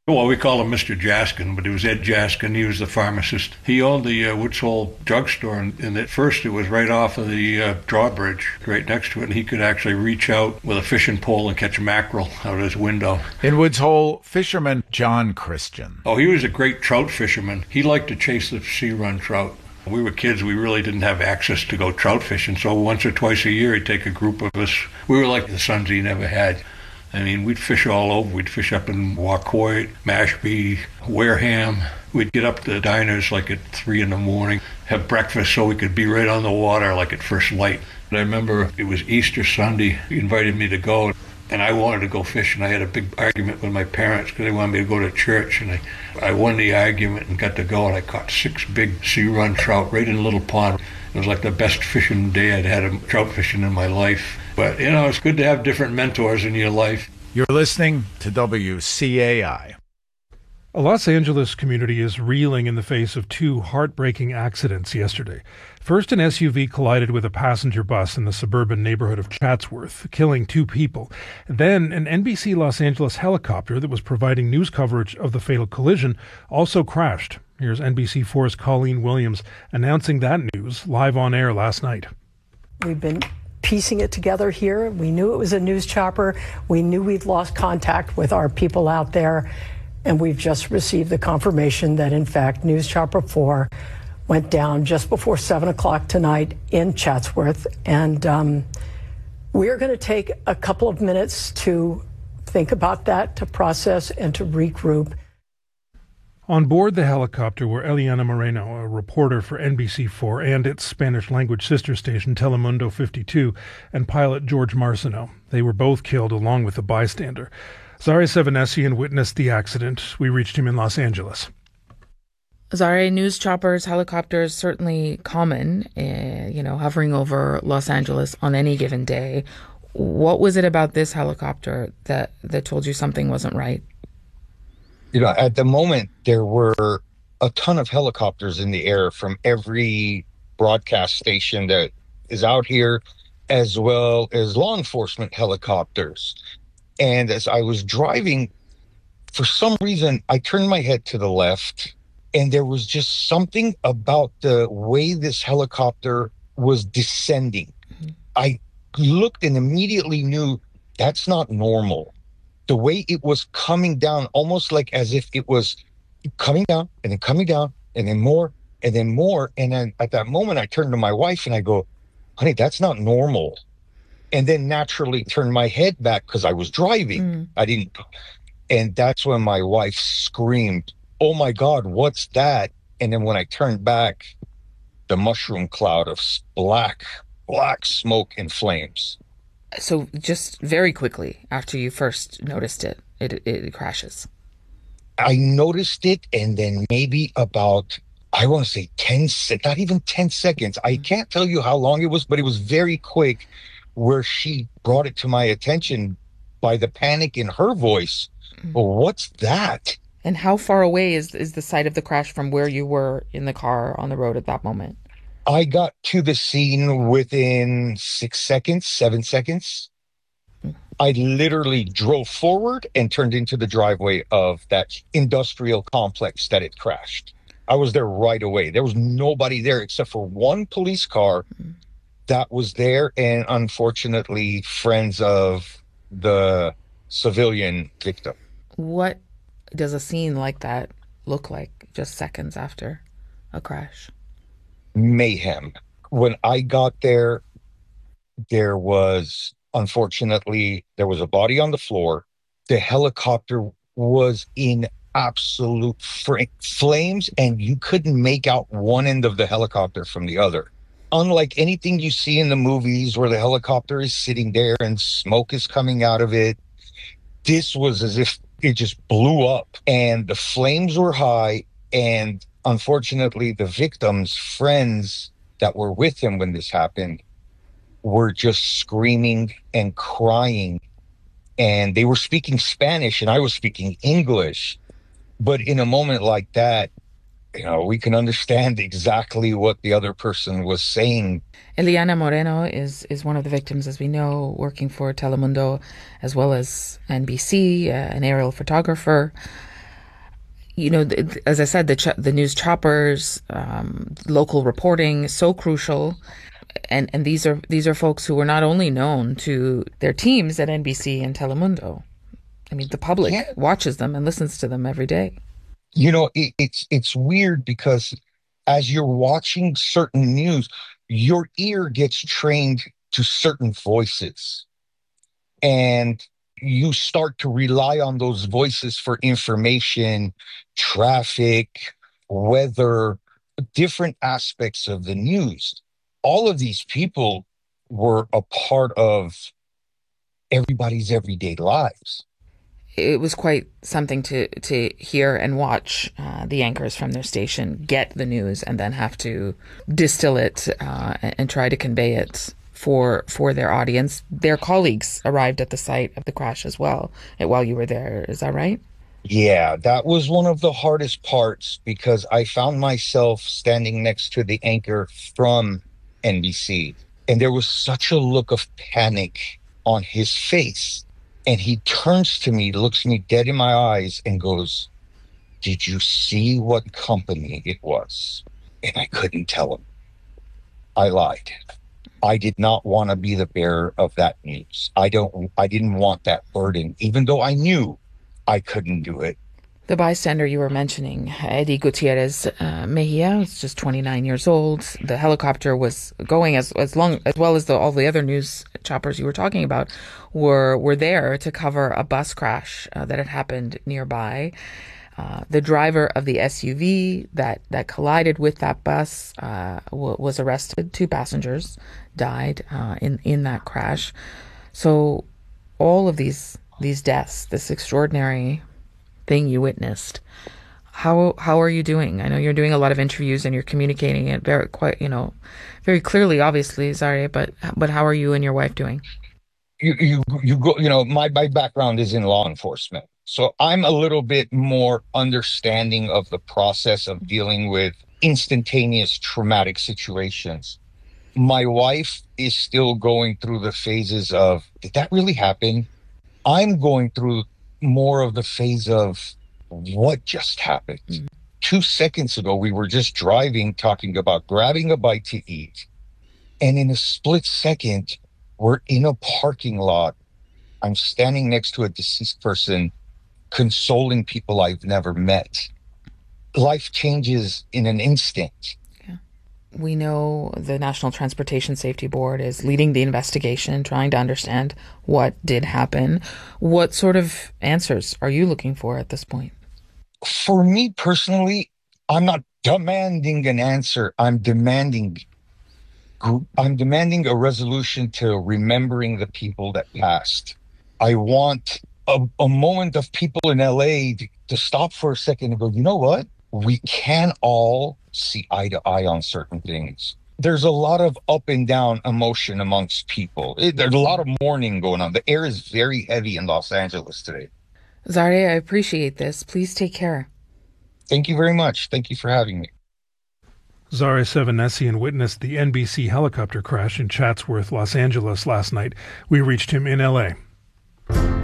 Well, we call him Mr. Jaskin, but it was Ed Jaskin. He was the pharmacist. He owned the Woods Hole drugstore, and at first it was right off of the drawbridge, right next to it, and he could actually reach out with a fishing pole and catch mackerel out his window. In Woods Hole, fisherman John Christian. Oh, he was a great trout fisherman. He liked to chase the sea-run trout. We were kids, we really didn't have access to go trout fishing, so once or twice a year he'd take a group of us. We were like the sons he never had. I mean, we'd fish all over. We'd fish up in Wacoit, Mashpee, Wareham. We'd get up to the diners like at 3 in the morning, have breakfast so we could be right on the water like at first light. And I remember it was Easter Sunday. He invited me to go, and I wanted to go fishing. I had a big argument with my parents because they wanted me to go to church, and I won the argument and got to go, and I caught 6 big sea-run trout right in a little pond. It was like the best fishing day I'd had of trout fishing in my life. But, it's good to have different mentors in your life. You're listening to WCAI. A Los Angeles community is reeling in the face of 2 heartbreaking accidents yesterday. First, an SUV collided with a passenger bus in the suburban neighborhood of Chatsworth, killing 2 people. Then, an NBC Los Angeles helicopter that was providing news coverage of the fatal collision also crashed. Here's NBC4's Colleen Williams announcing that news live on air last night. We've been piecing it together here. We knew it was a news chopper. We knew we'd lost contact with our people out there. And we've just received the confirmation that, in fact, News Chopper 4 went down just before 7 o'clock tonight in Chatsworth. And we're going to take a couple of minutes to think about that, to process and to regroup. On board the helicopter were Eliana Moreno, a reporter for NBC4 and its Spanish-language sister station Telemundo 52, and pilot George Marcineau. They were both killed along with a bystander. Zare Sevanessian witnessed the accident. We reached him in Los Angeles. Zare, news choppers, helicopters, certainly common, hovering over Los Angeles on any given day. What was it about this helicopter that told you something wasn't right? At the moment, there were a ton of helicopters in the air from every broadcast station that is out here, as well as law enforcement helicopters. And as I was driving, for some reason, I turned my head to the left, and there was just something about the way this helicopter was descending. Mm-hmm. I looked and immediately knew that's not normal. The way it was coming down, almost like as if it was coming down and then coming down and then more and then more. And then at that moment, I turned to my wife and I go, honey, that's not normal. And then naturally turned my head back because I was driving. I didn't. And that's when my wife screamed, oh my God, what's that? And then when I turned back, the mushroom cloud of black smoke and flames. So just very quickly after you first noticed it, it crashes. I noticed it, and then maybe about, I want to say not even 10 seconds. I can't tell you how long it was, but it was very quick, where she brought it to my attention by the panic in her voice. Well, what's that? And how far away is the site of the crash from where you were in the car on the road at that moment? I got to the scene within 7 seconds. I literally drove forward and turned into the driveway of that industrial complex that it crashed. I was there right away. There was nobody there except for one police car that was there, and unfortunately, friends of the civilian victim. What does a scene like that look like just seconds after a crash? Mayhem. When I got there, unfortunately, there was a body on the floor. The helicopter was in absolute flames, and you couldn't make out one end of the helicopter from the other. Unlike anything you see in the movies where the helicopter is sitting there and smoke is coming out of it, this was as if it just blew up, and the flames were high. And unfortunately, the victim's friends that were with him when this happened were just screaming and crying. And they were speaking Spanish and I was speaking English. But in a moment like that, we can understand exactly what the other person was saying. Eliana Moreno is one of the victims, as we know, working for Telemundo as well as NBC, an aerial photographer. As I said, the news choppers, local reporting, so crucial. And these are folks who are not only known to their teams at NBC and Telemundo. I mean, the public watches them and listens to them every day. It's weird because as you're watching certain news, your ear gets trained to certain voices, and you start to rely on those voices for information, traffic, weather, different aspects of the news. All of these people were a part of everybody's everyday lives. It was quite something to hear and watch the anchors from their station get the news and then have to distill it and try to convey it for their audience. Their colleagues arrived at the site of the crash as well while you were there. Is that right? Yeah, that was one of the hardest parts because I found myself standing next to the anchor from NBC, and there was such a look of panic on his face. And he turns to me, looks me dead in my eyes, and goes, "Did you see what company it was?" And I couldn't tell him. I lied. I did not want to be the bearer of that news. I didn't want that burden, even though I knew I couldn't do it. The bystander you were mentioning, Eddie Gutierrez Mejia, was just 29 years old. The helicopter was going as well as all the other news choppers you were talking about were there to cover a bus crash that had happened nearby. The driver of the SUV that collided with that bus was arrested. 2 passengers died in that crash. So all of these deaths, this extraordinary thing you witnessed, how are you doing? I know you're doing a lot of interviews and you're communicating it very clearly, obviously, Zare, but how are you and your wife doing? You go, my background is in law enforcement, so I'm a little bit more understanding of the process of dealing with instantaneous traumatic situations. My wife is still going through the phases of, did that really happen? I'm going through more of the phase of what just happened. Mm-hmm. 2 seconds ago, we were just driving, talking about grabbing a bite to eat. And in a split second, we're in a parking lot. I'm standing next to a deceased person, consoling people I've never met. Life changes in an instant. We know the National Transportation Safety Board is leading the investigation, trying to understand what did happen. What sort of answers are you looking for at this point? For me personally, I'm not demanding an answer. I'm demanding a resolution to remembering the people that passed. I want a moment of people in LA to stop for a second and go, you know what? We can all see eye to eye on certain things. There's a lot of up and down emotion amongst people. There's a lot of mourning going on. The air is very heavy in Los Angeles today. Zare, I appreciate this. Please take care. Thank you very much. Thank you for having me. Zare Sevanessian witnessed the NBC helicopter crash in Chatsworth, Los Angeles last night. We reached him in L.A.